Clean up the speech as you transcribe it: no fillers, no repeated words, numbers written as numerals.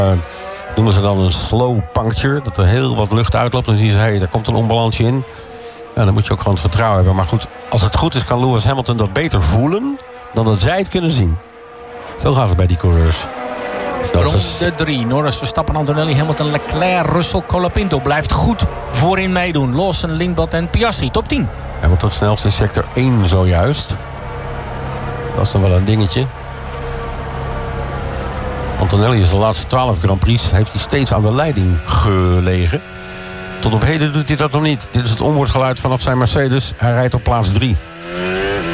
noemen ze dan een slow puncture. Dat er heel wat lucht uitloopt. Dan zien ze, hey, daar komt een onbalansje in. En dan moet je ook gewoon het vertrouwen hebben. Maar goed, als het goed is, kan Lewis Hamilton dat voelen dan dat zij het kunnen zien. Zo gaat het bij die coureurs. Ronde 3. Norris, Verstappen, Antonelli, Hamilton, Leclerc, Russell, Colapinto. Blijft goed voorin meedoen. Lawson, Lindblad en Piastri. Top 10. Hamilton het snelst in sector 1 zojuist. Dat is dan wel een dingetje. Antonelli is de laatste 12 Grand Prix. Heeft hij steeds aan de leiding gelegen. Tot op heden doet hij dat nog niet. Dit is het onwoordgeluid vanaf zijn Mercedes. Hij rijdt op plaats 3.